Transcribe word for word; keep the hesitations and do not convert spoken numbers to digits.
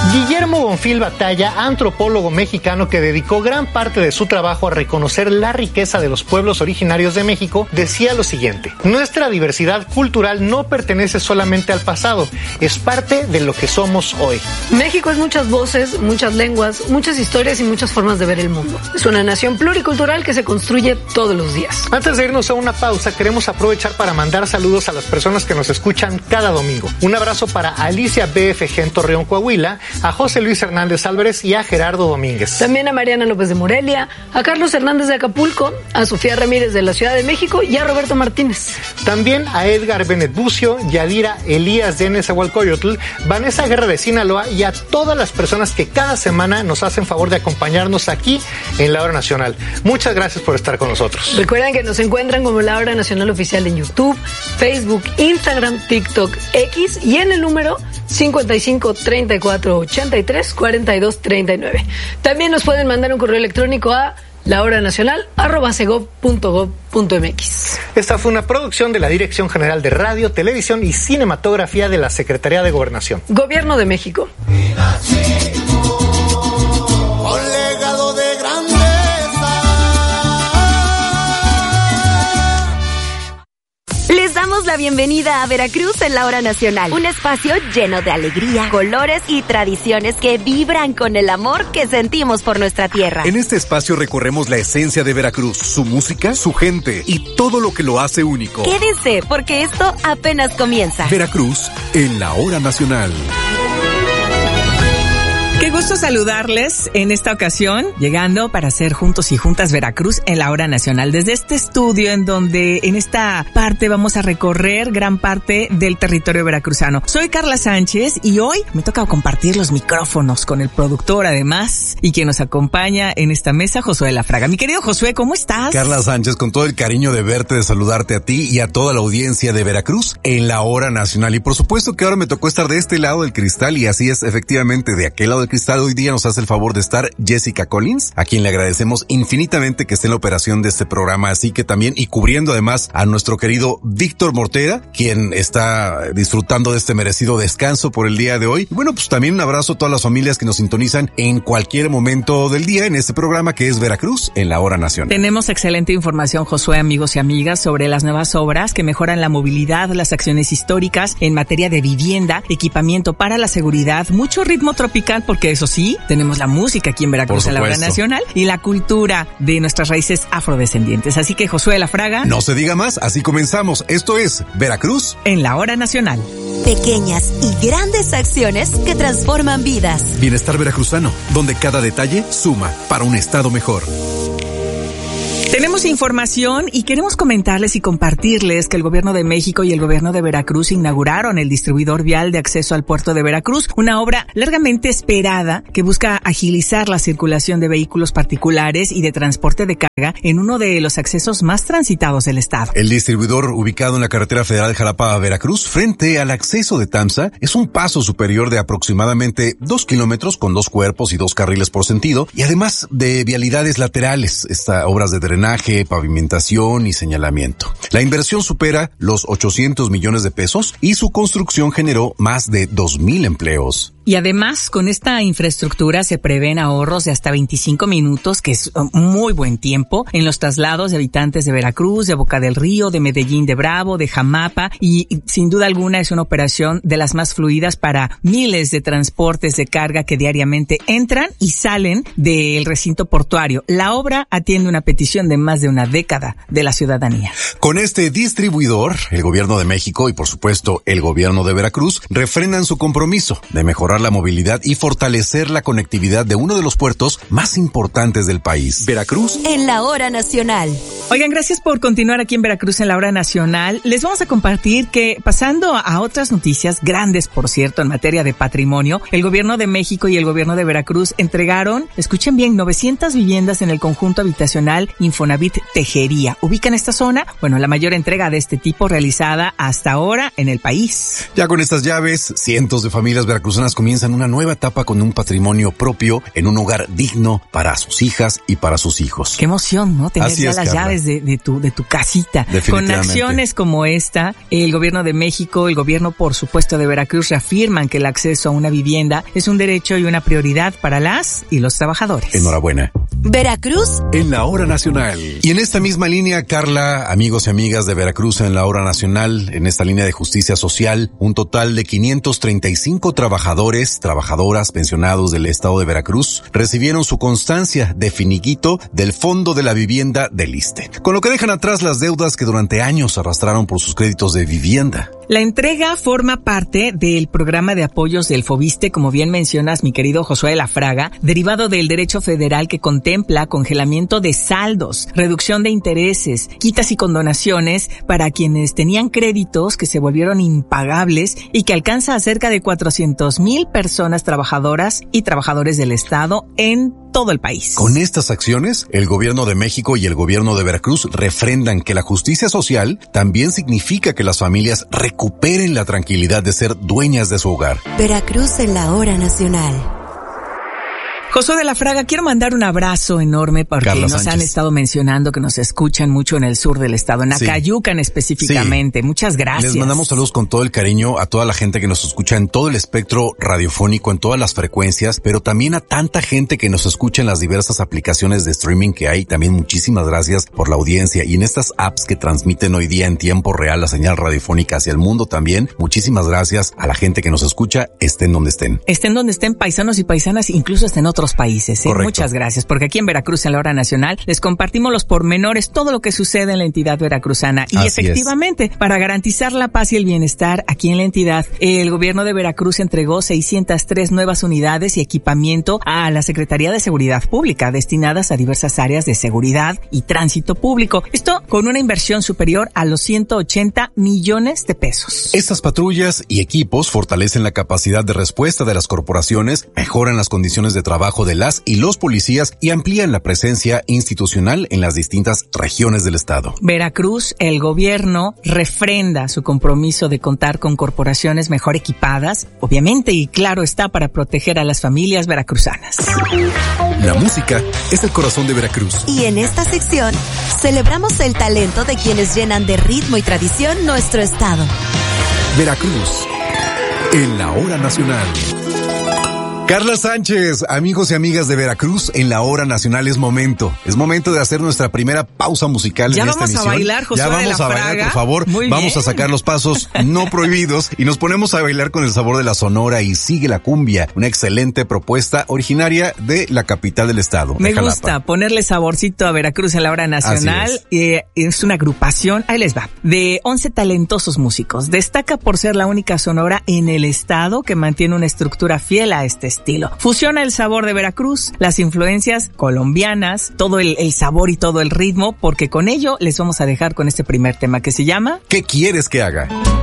Guillermo Bonfil Batalla, antropólogo mexicano que dedicó gran parte de su trabajo a reconocer la riqueza de los pueblos originarios de México, decía lo siguiente: nuestra diversidad cultural no pertenece solamente al pasado, es parte de lo que somos hoy. México es muchas voces, muchas lenguas, muchas historias y muchas formas de ver el mundo. Es una nación pluricultural que se construye todos los días. Antes de irnos a una pausa, queremos aprovechar para mandar saludos a las personas que nos escuchan cada domingo. Un abrazo para Alicia B F G en Torreón, Coahuila, a José Luis Hernández Álvarez y a Gerardo Domínguez. También a Mariana López de Morelia, a Carlos Hernández de Acapulco, a Sofía Ramírez de la Ciudad de México y a Roberto Martínez. También a Edgar Benet Bucio, Yadira Elías de Nezahualcóyotl, Vanessa Guerra de Sinaloa y a todas las personas que cada semana nos hacen favor de acompañarnos aquí en La Hora Nacional. Muchas gracias por estar con nosotros. Recuerden que nos encuentran como La Hora Nacional Oficial en YouTube, Facebook, Instagram, TikTok, X y en el número cincuenta y cinco, treinta y cuatro, ochenta y tres, cuarenta y dos, treinta y nueve. También nos pueden mandar un correo electrónico a lahoranacional arroba segov punto gov punto mx. Esta fue una producción de la Dirección General de Radio, Televisión y Cinematografía de la Secretaría de Gobernación. Gobierno de México. Les damos la bienvenida a Veracruz en La Hora Nacional, un espacio lleno de alegría, colores y tradiciones que vibran con el amor que sentimos por nuestra tierra. En este espacio recorremos la esencia de Veracruz, su música, su gente y todo lo que lo hace único. Quédense, porque esto apenas comienza. Veracruz en La Hora Nacional. Qué gusto saludarles en esta ocasión, llegando para hacer Juntos y Juntas Veracruz en La Hora Nacional. Desde este estudio en donde en esta parte vamos a recorrer gran parte del territorio veracruzano. Soy Carla Sánchez y hoy me toca compartir los micrófonos con el productor además y quien nos acompaña en esta mesa, Josué Lafraga. Mi querido Josué, ¿cómo estás? Carla Sánchez, con todo el cariño de verte, de saludarte a ti y a toda la audiencia de Veracruz en La Hora Nacional. Y por supuesto que ahora me tocó estar de este lado del cristal y así es, efectivamente, de aquel lado del cristal. Hoy día nos hace el favor de estar Jessica Collins, a quien le agradecemos infinitamente que esté en la operación de este programa, así que también y cubriendo además a nuestro querido Víctor Mortera, quien está disfrutando de este merecido descanso por el día de hoy. Y bueno, pues también un abrazo a todas las familias que nos sintonizan en cualquier momento del día en este programa que es Veracruz en La Hora Nacional. Tenemos excelente información, Josué, amigos y amigas, sobre las nuevas obras que mejoran la movilidad, las acciones históricas en materia de vivienda, equipamiento para la seguridad, mucho ritmo tropical, porque eso sí, tenemos la música aquí en Veracruz en La Hora Nacional y la cultura de nuestras raíces afrodescendientes. Así que, Josué Lafraga, no se diga más, así comenzamos. Esto es Veracruz en La Hora Nacional. Pequeñas y grandes acciones que transforman vidas. Bienestar veracruzano, donde cada detalle suma para un estado mejor. Tenemos información y queremos comentarles y compartirles que el Gobierno de México y el Gobierno de Veracruz inauguraron el distribuidor vial de acceso al puerto de Veracruz, una obra largamente esperada que busca agilizar la circulación de vehículos particulares y de transporte de carga en uno de los accesos más transitados del estado. El distribuidor, ubicado en la carretera federal Jalapa a Veracruz, frente al acceso de Tamsa, es un paso superior de aproximadamente dos kilómetros con dos cuerpos y dos carriles por sentido, y además de vialidades laterales, estas obras de drenaje, pavimentación y señalamiento. La inversión supera los ochocientos millones de pesos y su construcción generó más de dos mil empleos. Y además, con esta infraestructura se prevén ahorros de hasta veinticinco minutos, que es muy buen tiempo, en los traslados de habitantes de Veracruz, de Boca del Río, de Medellín de Bravo, de Jamapa, y sin duda alguna es una operación de las más fluidas para miles de transportes de carga que diariamente entran y salen del recinto portuario. La obra atiende una petición de más de una década de la ciudadanía. Con este distribuidor, el Gobierno de México y por supuesto el Gobierno de Veracruz refrendan su compromiso de mejorar la movilidad y fortalecer la conectividad de uno de los puertos más importantes del país. Veracruz en La Hora Nacional. Oigan, gracias por continuar aquí en Veracruz en La Hora Nacional. Les vamos a compartir que, pasando a otras noticias grandes, por cierto, en materia de patrimonio, el Gobierno de México y el Gobierno de Veracruz entregaron, escuchen bien, novecientas viviendas en el conjunto habitacional Infonavit Tejería. ¿Ubican esta zona? Bueno, la mayor entrega de este tipo realizada hasta ahora en el país. Ya con estas llaves, cientos de familias veracruzanas comienzan una nueva etapa con un patrimonio propio en un hogar digno para sus hijas y para sus hijos. Qué emoción, ¿no? Tener Así ya es, las Carla. llaves de, de tu de tu casita. Con Definitivamente. acciones como esta, el gobierno de México, el gobierno, por supuesto, de Veracruz reafirman que el acceso a una vivienda es un derecho y una prioridad para las y los trabajadores. Enhorabuena. Veracruz En la hora nacional. Y en esta misma línea, Carla, amigos y amigas de Veracruz en la hora nacional, en esta línea de justicia social, un total de quinientos treinta y cinco trabajadores, trabajadoras, pensionados del estado de Veracruz recibieron su constancia de finiquito del Fondo de la Vivienda del ISSSTE, con lo que dejan atrás las deudas que durante años arrastraron por sus créditos de vivienda. La entrega forma parte del programa de apoyos del FOVISSSTE, como bien mencionas, mi querido Josué de la Fraga, derivado del derecho federal que contempla congelamiento de saldos, reducción de intereses, quitas y condonaciones para quienes tenían créditos que se volvieron impagables y que alcanza a cerca de cuatrocientos mil personas trabajadoras y trabajadores del Estado en todo el país. Con estas acciones, el gobierno de México y el gobierno de Veracruz refrendan que la justicia social también significa que las familias recuperen la tranquilidad de ser dueñas de su hogar. Veracruz en la hora nacional. Josué de la Fraga, quiero mandar un abrazo enorme porque Carla nos Sánchez. han estado mencionando que nos escuchan mucho en el sur del estado, en Sí. Acayucan específicamente. Sí. Muchas gracias. Les mandamos saludos con todo el cariño a toda la gente que nos escucha en todo el espectro radiofónico, en todas las frecuencias, pero también a tanta gente que nos escucha en las diversas aplicaciones de streaming que hay. También muchísimas gracias por la audiencia y en estas apps que transmiten hoy día en tiempo real la señal radiofónica hacia el mundo también. Muchísimas gracias a la gente que nos escucha, estén donde estén. Estén donde estén paisanos y paisanas, incluso estén en otros países. ¿eh? Correcto. Muchas gracias, porque aquí en Veracruz, en la hora nacional, les compartimos los pormenores, todo lo que sucede en la entidad veracruzana. Y Así efectivamente, para garantizar la paz y el bienestar aquí en la entidad, el gobierno de Veracruz entregó seiscientas tres nuevas unidades y equipamiento a la Secretaría de Seguridad Pública, destinadas a diversas áreas de seguridad y tránsito público. Esto con una inversión superior a los ciento ochenta millones de pesos. Estas patrullas y equipos fortalecen la capacidad de respuesta de las corporaciones, mejoran las condiciones de trabajo de las y los policías y amplían la presencia institucional en las distintas regiones del estado. Veracruz, el gobierno refrenda su compromiso de contar con corporaciones mejor equipadas, obviamente, y claro está, para proteger a las familias veracruzanas. La música es el corazón de Veracruz. Y en esta sección celebramos el talento de quienes llenan de ritmo y tradición nuestro estado. Veracruz, en la hora nacional. Carla Sánchez, amigos y amigas de Veracruz, en la hora nacional es momento. Es momento de hacer nuestra primera pausa musical Ya en esta vamos a emisión. bailar, Josué Ya de vamos la a bailar, Fraga. por favor. Muy Vamos bien. a sacar los pasos no prohibidos y nos ponemos a bailar con el sabor de la Sonora y Sigue la Cumbia, una excelente propuesta originaria de la capital del estado. Me de Jalapa. gusta ponerle saborcito a Veracruz en la hora nacional. Así Eh, es una agrupación, ahí les va, de once talentosos músicos. Destaca por ser la única sonora en el estado que mantiene una estructura fiel a este estilo. Fusiona el sabor de Veracruz, las influencias colombianas, todo el, el sabor y todo el ritmo, porque con ello les vamos a dejar con este primer tema que se llama ¿Qué quieres que haga?